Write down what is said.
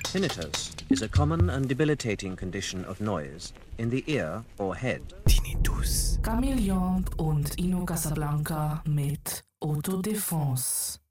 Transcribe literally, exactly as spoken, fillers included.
Tinnitus is a common and debilitating condition of noise in the ear or head. Tinnitus. Chameleon und Ino Casablanca mit Autodefense.